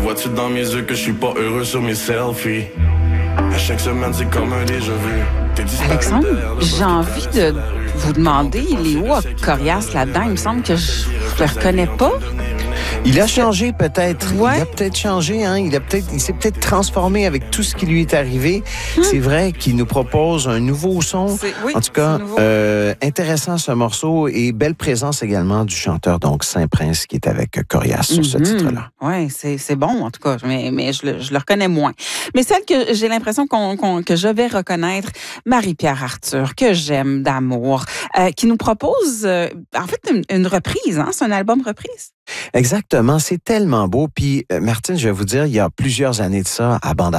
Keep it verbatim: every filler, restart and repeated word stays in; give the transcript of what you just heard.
vois-tu dans mes yeux que je suis pas heureux sur mes selfies? À chaque semaine, c'est comme un déjà-vu. Alexandre, j'ai envie de vous demander, il est où Corias là-dedans? Il me semble que je le reconnais pas. Il a changé peut-être. Ouais. Il a peut-être changé, hein. Il a peut-être, il s'est peut-être transformé avec tout ce qui lui est arrivé. Hum. C'est vrai qu'il nous propose un nouveau son. Oui, en tout cas, nouveau. euh, intéressant ce morceau et belle présence également du chanteur donc Saint-Prince qui est avec Corias sur ce Mm-hmm. titre-là. Oui, c'est, c'est bon en tout cas, mais, mais je, le, je le reconnais moins. Mais celle que j'ai l'impression qu'on, qu'on, que je vais reconnaître, Marie-Pierre Arthur, que j'aime d'amour, euh, qui nous propose euh, en fait une, une reprise, hein? C'est un album reprise. Exactement, c'est tellement beau. Puis, euh, Martine, je vais vous dire, il y a plusieurs années de ça, à Bande